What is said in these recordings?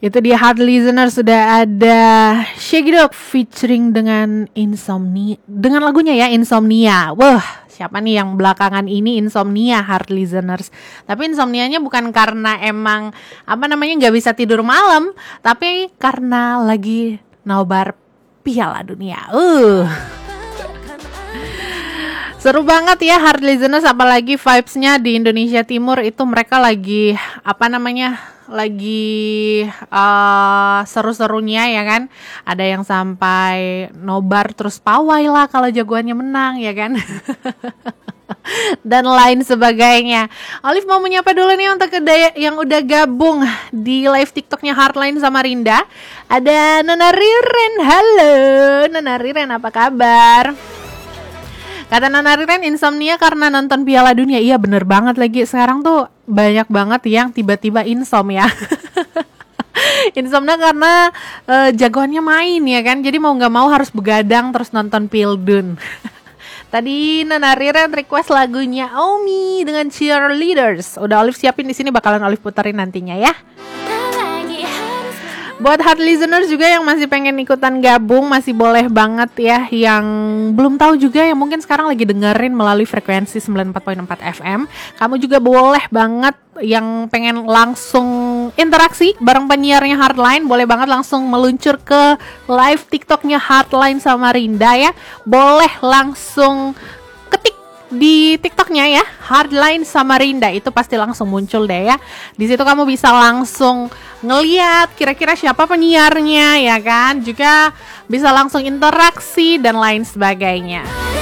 Itu dia Hard Listener, sudah ada Shaggy Dog featuring dengan Insomnia, dengan lagunya ya Insomnia. Wah, siapa nih yang belakangan ini insomnia Hard Listeners? Tapi insomnianya bukan karena emang nggak bisa tidur malam, tapi karena lagi nobar Piala Dunia. Seru banget ya Hard Listeners, apalagi vibes-nya di Indonesia Timur itu mereka lagi seru-serunya ya kan. Ada yang sampai nobar terus pawai lah kalau jagoannya menang ya kan. Dan lain sebagainya. Olive mau menyapa dulu nih untuk yang udah gabung di live TikToknya Hardline sama Rinda. Ada Nona Riren. Halo Nona Riren, apa kabar? Kata Nona Riren, insomnia karena nonton Piala Dunia. Iya bener banget lagi. Sekarang tuh banyak banget yang tiba-tiba insom ya. Insomnia karena jagoannya main ya kan. Jadi mau gak mau harus begadang terus nonton Pildun. Tadi Nona Riren request lagunya Omi dengan Cheerleaders. Udah Olive siapin di sini, bakalan Olive puterin nantinya ya. Buat Hard Listeners juga yang masih pengen ikutan gabung, masih boleh banget ya. Yang belum tahu juga, yang mungkin sekarang lagi dengerin melalui frekuensi 94.4 FM, kamu juga boleh banget yang pengen langsung interaksi bareng penyiarnya Hardline, boleh banget langsung meluncur ke live TikToknya Hardline sama Rinda ya. Boleh langsung ketik di TikToknya ya, Hardline sama Rinda, itu pasti langsung muncul deh ya. Di situ kamu bisa langsung ngeliat kira-kira siapa penyiarnya ya kan, juga bisa langsung interaksi dan lain sebagainya.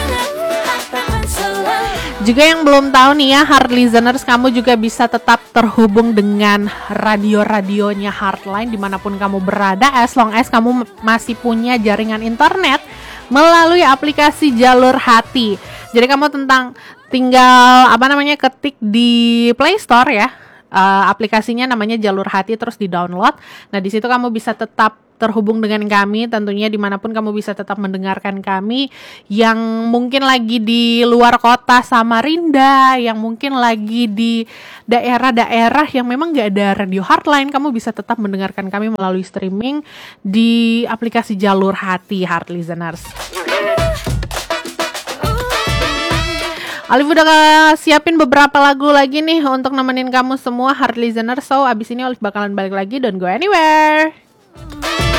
Juga yang belum tahu nih ya Hard Listeners, kamu juga bisa tetap terhubung dengan radio-radionya Hardline dimanapun kamu berada, as long as kamu masih punya jaringan internet melalui aplikasi Jalur Hati. Jadi kamu tinggal ketik di Play Store ya, aplikasinya namanya Jalur Hati, terus di-download. Nah di situ kamu bisa tetap terhubung dengan kami, tentunya dimanapun kamu bisa tetap mendengarkan kami. Yang mungkin lagi di luar kota sama Rinda, yang mungkin lagi di daerah-daerah yang memang gak ada radio Hardline, kamu bisa tetap mendengarkan kami melalui streaming di aplikasi Jalur Hati Hard Listeners. Olive udah siapin beberapa lagu lagi nih untuk nemenin kamu semua Hard Listeners. So abis ini Olive bakalan balik lagi, don't go anywhere.